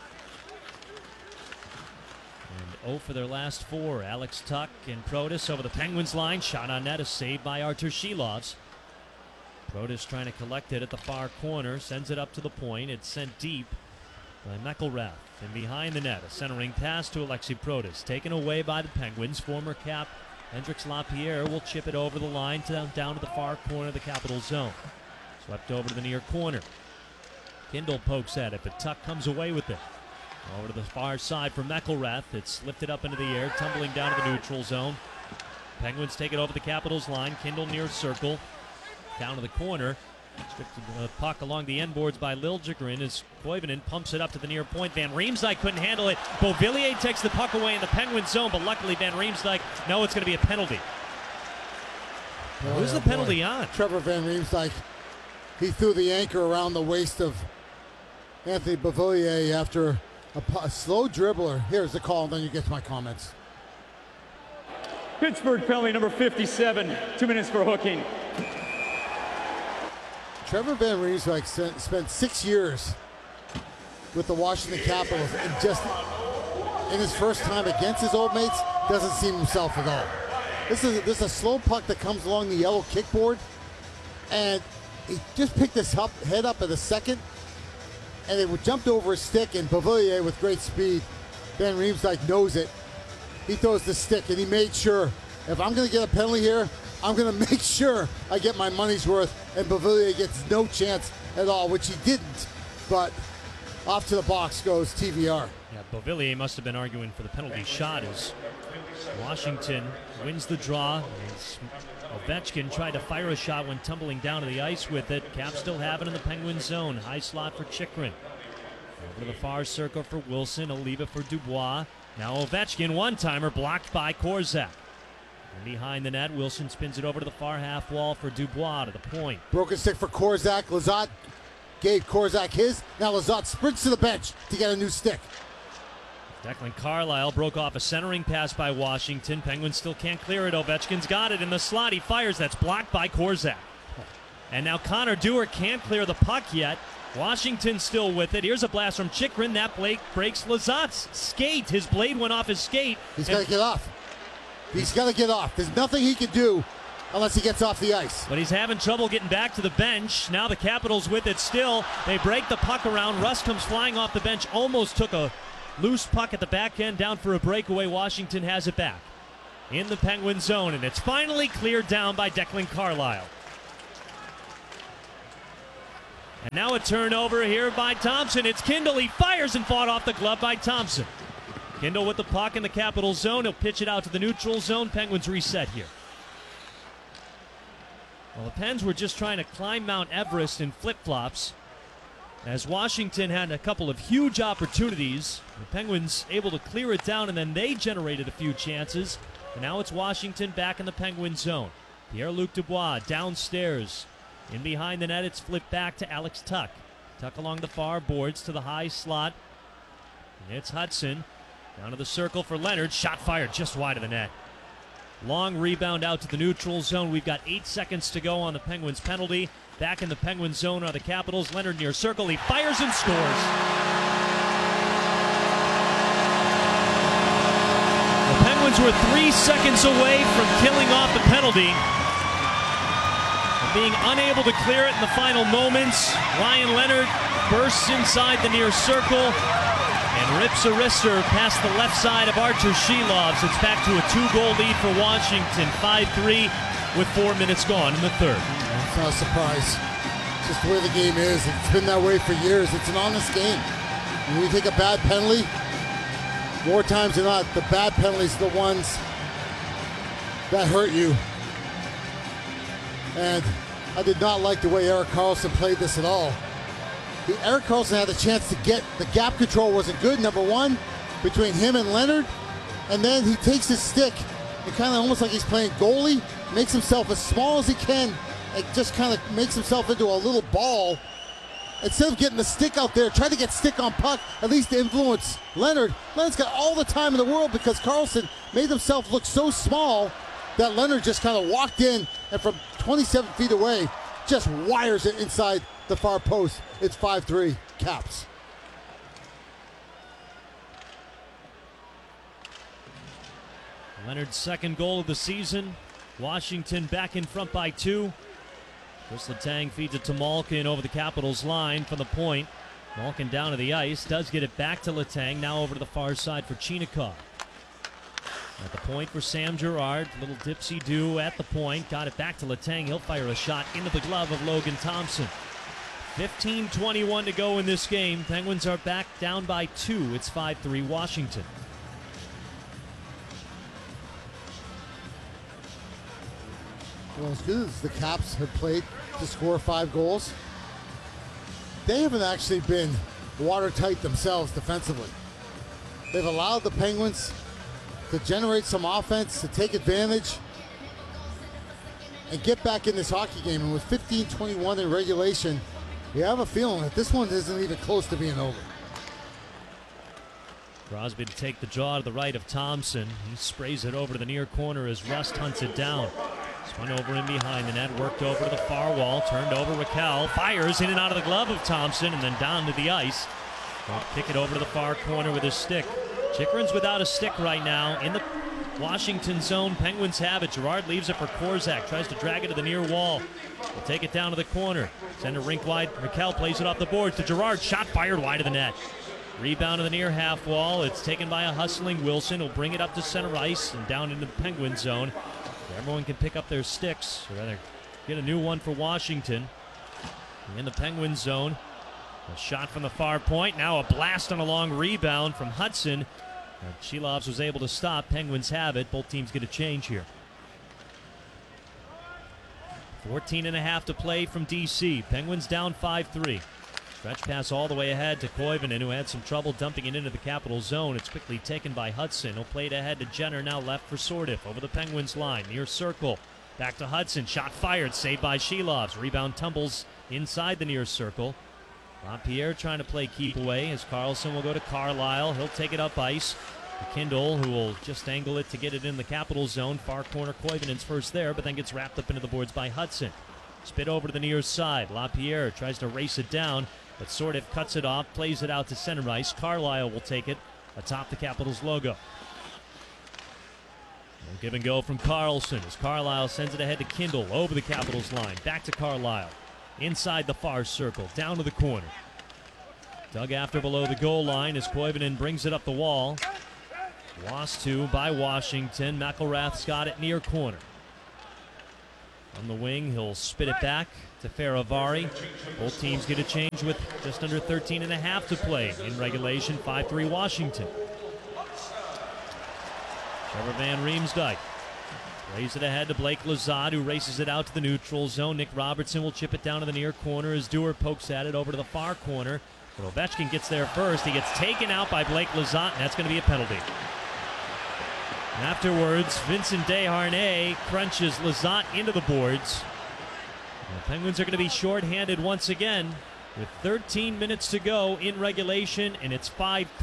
And oh for their last four. Alex Tuck and Protas over the Penguins line. Shot on net, a save by Artur Shilovs. Protas trying to collect it at the far corner. Sends it up to the point. It's sent deep by McElrath. And behind the net, a centering pass to Alexei Protas. Taken away by the Penguins. Former cap Hendrix Lapierre will chip it over the line to, down to the far corner of the Capital zone. Swept over to the near corner. Kindle pokes at it, but Tuck comes away with it. Over to the far side for McElrath. It's lifted up into the air, tumbling down to the neutral zone. Penguins take it over the Capitals line. Kindle near circle. Down to the corner. Stripped the puck along the end boards by Liljegren as Koivunen pumps it up to the near point. Van Riemsdyk couldn't handle it. Beauvillier takes the puck away in the Penguins zone, but luckily Van Riemsdyk, no, it's going to be a penalty. Oh, Who's yeah, the penalty boy. on? Trevor Van Riemsdyk. He threw the anchor around the waist of Anthony Beauvillier after a, pu- a slow dribbler. Here's the call, and then you get to my comments. Pittsburgh penalty number fifty-seven. Two minutes for hooking. Trevor Van Riemsdyk spent, spent six years with the Washington Capitals, and just in his first time against his old mates, doesn't seem himself at all. This is this is a slow puck that comes along the yellow kickboard, and he just picked his up, head up at the second, and it jumped over his stick, and Beauvillier with great speed. Van Riemsdyk knows it. He throws the stick, and he made sure, if I'm going to get a penalty here, I'm going to make sure I get my money's worth, and Beauvillier gets no chance at all, which he didn't. But off to the box goes T V R. Yeah, Beauvillier must have been arguing for the penalty shot as Washington wins the draw. As Ovechkin tried to fire a shot, went tumbling down to the ice with it. Cap still have it in the Penguins zone. High slot for Chychrun. Over to the far circle for Wilson. He'll leave it for Dubois. Now Ovechkin, one-timer, blocked by Korzak. And behind the net, Wilson spins it over to the far half wall for Dubois to the point. Broken stick for Korzak. Lizotte gave Korzak his. Now Lizotte sprints to the bench to get a new stick. Declan Carlisle broke off a centering pass by Washington. Penguins still can't clear it. Ovechkin's got it in the slot. He fires. That's blocked by Korzak. And now Connor Dewar can't clear the puck yet. Washington still with it. Here's a blast from Chychrun. That Blake breaks Lizotte's skate. His blade went off his skate. He's got to get off. He's got to get off. There's nothing he can do unless he gets off the ice. But he's having trouble getting back to the bench. Now the Capitals with it still. They break the puck around. Russ comes flying off the bench. Almost took a loose puck at the back end, down for a breakaway. Washington has it back in the Penguin zone, and it's finally cleared down by Declan Carlisle. And now a turnover here by Thompson. It's Kindle. He fires and fought off the glove by Thompson. Kindle with the puck in the Capital zone. He'll pitch it out to the neutral zone. Penguins reset here. Well, the Pens were just trying to climb Mount Everest in flip-flops, as Washington had a couple of huge opportunities. The Penguins able to clear it down, and then they generated a few chances. And now it's Washington back in the Penguin zone. Pierre-Luc Dubois downstairs. In behind the net, it's flipped back to Alex Tuch. Tuch along the far boards to the high slot. And it's Hudson. Down to the circle for Leonard. Shot fired just wide of the net. Long rebound out to the neutral zone. We've got eight seconds to go on the Penguins penalty. Back in the Penguins zone are the Capitals. Leonard near circle. He fires and scores. The Penguins were three seconds away from killing off the penalty. And being unable to clear it in the final moments, Ryan Leonard bursts inside the near circle and rips a wrister past the left side of Artur Shilovs. It's back to a two-goal lead for Washington, five three with four minutes gone in the third. It's not a surprise. It's just the way the game is. It's been that way for years. It's an honest game. When you take a bad penalty, more times than not, the bad penalties are the ones that hurt you. And I did not like the way Erik Karlsson played this at all. The Erik Karlsson had a chance to get, the gap control wasn't good, number one, between him and Leonard. And then he takes his stick and kind of almost like he's playing goalie, makes himself as small as he can, and just kind of makes himself into a little ball. Instead of getting the stick out there, try to get stick on puck, at least to influence Leonard. Leonard's got all the time in the world because Karlsson made himself look so small that Leonard just kind of walked in and from twenty-seven feet away, just wires it inside the far post. It's five three, Caps. Leonard's second goal of the season. Washington back in front by two. Chris Letang feeds it to Malkin over the Capitals line from the point. Malkin down to the ice, does get it back to Letang, now over to the far side for Chinakhov. At the point for Sam Girard, little dipsy-do at the point, got it back to Letang. He'll fire a shot into the glove of Logan Thompson. fifteen twenty-one to go in this game. Penguins are back down by two. It's five three Washington. Well, as good as the Caps have played to score five goals, they haven't actually been watertight themselves defensively. They've allowed the Penguins to generate some offense, to take advantage, and get back in this hockey game. And with fifteen twenty-one in regulation, you have a feeling that this one isn't even close to being over. Crosby to take the draw to the right of Thompson. He sprays it over to the near corner as Rust hunts it down. Spun over in behind the net, worked over to the far wall, turned over Raquel, fires in and out of the glove of Thompson, and then down to the ice. He'll kick it over to the far corner with his stick. Chychrun's without a stick right now in the Washington zone. Penguins have it. Girard leaves it for Korzak. Tries to drag it to the near wall. He'll take it down to the corner. Send it rink wide. Raquel plays it off the boards to Girard. Shot fired wide of the net. Rebound to the near half wall. It's taken by a hustling Wilson. He'll bring it up to center ice and down into the Penguin zone. Everyone can pick up their sticks, or rather get a new one for Washington. In the Penguin zone. A shot from the far point. Now a blast on a long rebound from Hudson. Shilovs was able to stop. Penguins have it. Both teams get a change here. fourteen and a half to play from D C. Penguins down five three. Stretch pass all the way ahead to Koivunen, who had some trouble dumping it into the Capital zone. It's quickly taken by Hudson. He'll play it ahead to Jenner, now left for Sordiff. Over the Penguins line, near circle. Back to Hudson, shot fired, saved by Shelovs. Rebound tumbles inside the near circle. LaPierre trying to play keep away as Carlson will go to Carlisle. He'll take it up ice. McKindle, who will just angle it to get it in the Capital zone. Far corner, Koivunen's first there, but then gets wrapped up into the boards by Hudson. Spit over to the near side. LaPierre tries to race it down, but Sordiff cuts it off, plays it out to center ice. Carlisle will take it atop the Capitals logo. No give and go from Carlson as Carlisle sends it ahead to Kindle over the Capitals line. Back to Carlisle. Inside the far circle, down to the corner. Dug after below the goal line as Koivunen brings it up the wall. Lost to by Washington. McElrath's got it near corner. On the wing, he'll spit it back to Faravari. Both teams get a change with just under thirteen and a half to play in regulation. five three Washington. Trevor Van Riemsdyk plays it ahead to Blake Lizotte, who races it out to the neutral zone. Nick Robertson will chip it down to the near corner as Dewar pokes at it over to the far corner. But Ovechkin gets there first. He gets taken out by Blake Lizotte, and that's going to be a penalty. Afterwards, Vincent Desharnais crunches Lizotte into the boards. And the Penguins are going to be shorthanded once again with thirteen minutes to go in regulation, and it's five